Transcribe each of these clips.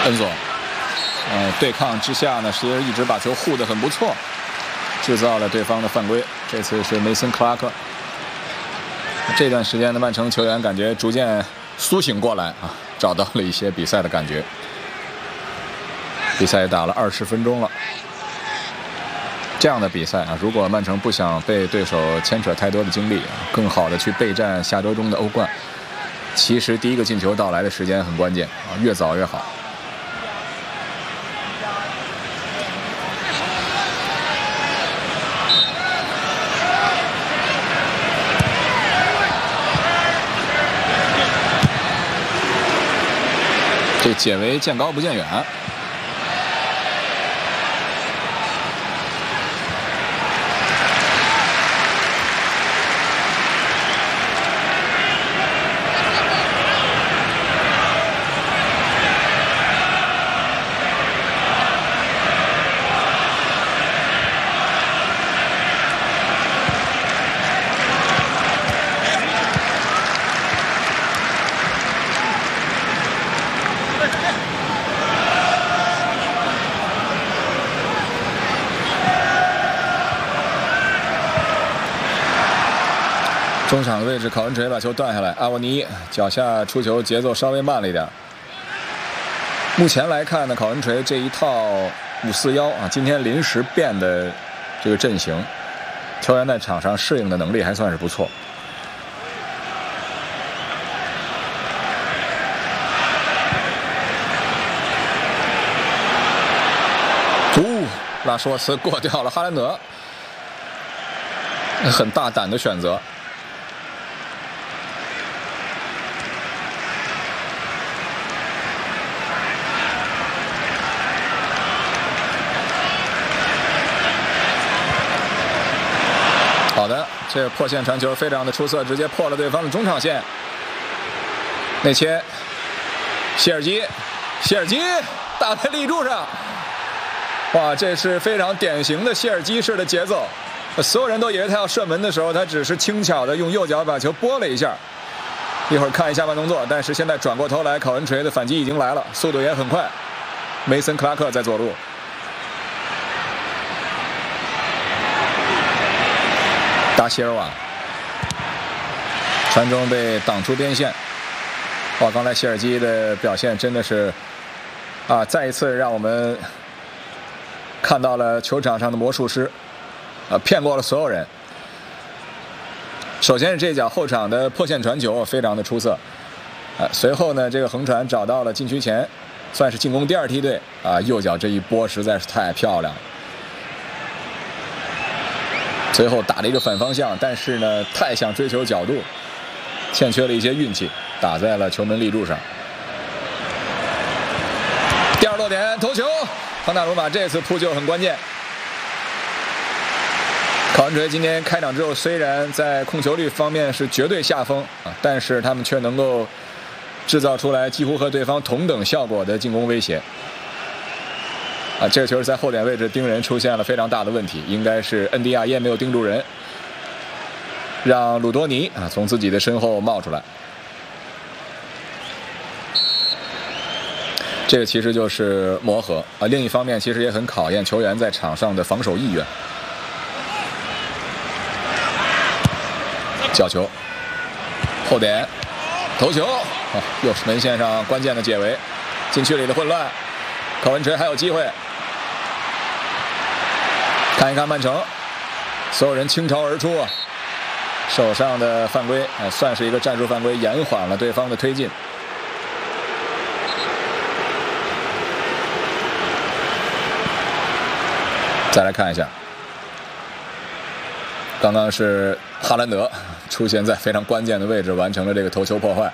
恩佐，对抗之下呢，其实一直把球护得很不错，制造了对方的犯规。这次是梅森·克拉克。这段时间的曼城球员感觉逐渐苏醒过来啊，找到了一些比赛的感觉。比赛打了20分钟了，这样的比赛啊，如果曼城不想被对手牵扯太多的精力啊，更好的去备战下周中的欧冠，其实第一个进球到来的时间很关键啊，越早越好。这解围见高不见远。中场的位置，考文垂把球断下来，阿沃尼脚下出球节奏稍微慢了一点。目前来看呢，考文垂这一套5-4-1啊，今天临时变的这个阵型，球员在场上适应的能力还算是不错。拉什沃茨过掉了哈兰德，很大胆的选择。好的，这个破线传球非常的出色，直接破了对方的中场线。内切，谢尔基打在立柱上。哇，这是非常典型的谢尔基式的节奏，所有人都以为他要射门的时候，他只是轻巧的用右脚把球拨了一下。一会儿看一下慢动作，但是现在转过头来，考文垂的反击已经来了，速度也很快。梅森·克拉克在左路，达席尔瓦传中被挡出边线。哇，刚才谢尔基的表现真的是啊，再一次让我们看到了球场上的魔术师，骗过了所有人。首先是这脚后场的破线传球非常的出色，随后呢这个横传找到了禁区前，算是进攻第二梯队啊，右脚这一拨实在是太漂亮了。最后打了一个反方向，但是呢太想追求角度，欠缺了一些运气，打在了球门立柱上。第二落点头球。康纳鲁马这次扑救很关键。考文垂今天开场之后，虽然在控球率方面是绝对下风啊，但是他们却能够制造出来几乎和对方同等效果的进攻威胁。啊，这个球是在后点位置盯人出现了非常大的问题，应该是恩迪亚耶没有盯住人，让鲁多尼啊从自己的身后冒出来。这个其实就是磨合啊，另一方面其实也很考验球员在场上的防守意愿。角球，后点，头球，啊，又是门线上关键的解围，禁区里的混乱，考文垂还有机会。看一看曼城，所有人倾巢而出，手上的犯规算是一个战术犯规，延缓了对方的推进。再来看一下，刚刚是哈兰德出现在非常关键的位置，完成了这个头球破坏。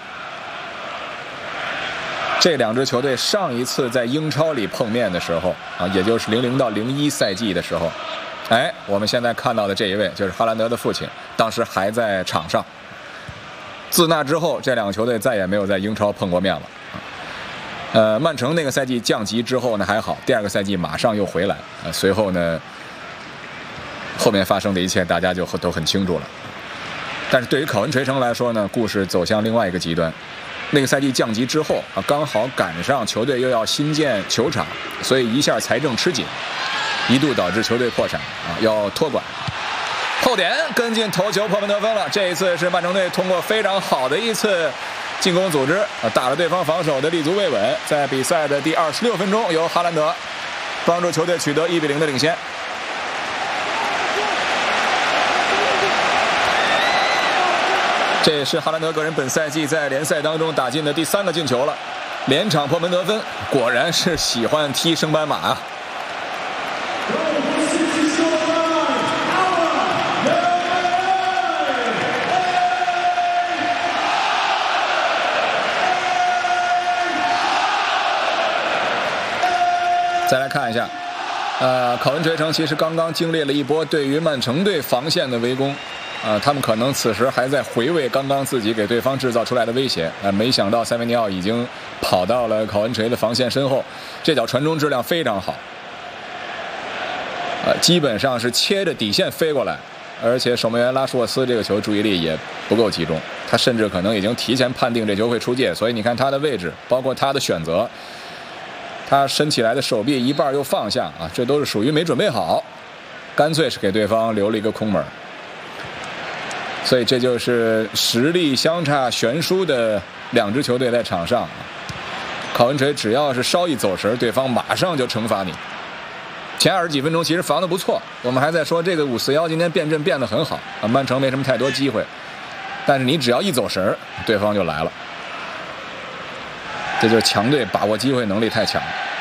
这两支球队上一次在英超里碰面的时候啊，也就是00到01赛季的时候，我们现在看到的这一位就是哈兰德的父亲，当时还在场上。自那之后，这两个球队再也没有在英超碰过面了。曼城那个赛季降级之后呢还好，第二个赛季马上又回来，随后呢后面发生的一切大家就都很清楚了。但是对于考文垂城来说呢，故事走向另外一个极端， 那个赛季降级之后啊，刚好赶上球队又要新建球场，所以一下财政吃紧，一度导致球队破产啊，要托管。后点跟进头球破门得分了，这一次是曼城队通过非常好的一次进攻组织啊，打了对方防守的立足未稳，在比赛的第26分钟，由哈兰德帮助球队取得1比0的领先。这也是哈兰德个人本赛季在联赛当中打进的第3个进球了，连场破门得分，果然是喜欢踢升班马啊！再来看一下，考文垂城其实刚刚经历了一波对于曼城队防线的围攻。他们可能此时还在回味刚刚自己给对方制造出来的威胁，没想到塞维尼奥已经跑到了考文垂的防线身后，这脚传中质量非常好，基本上是切着底线飞过来，而且守门员拉什沃斯这个球注意力也不够集中，他甚至可能已经提前判定这球会出界，所以你看他的位置，包括他的选择，他伸起来的手臂一半又放下啊，这都是属于没准备好，干脆是给对方留了一个空门。所以这就是实力相差悬殊的2支球队在场上。考文垂只要是稍一走神，对方马上就惩罚你。前20几分钟其实防得不错，我们还在说这个541今天变阵变得很好啊，曼城没什么太多机会，但是你只要一走神，对方就来了。这就是强队把握机会能力太强。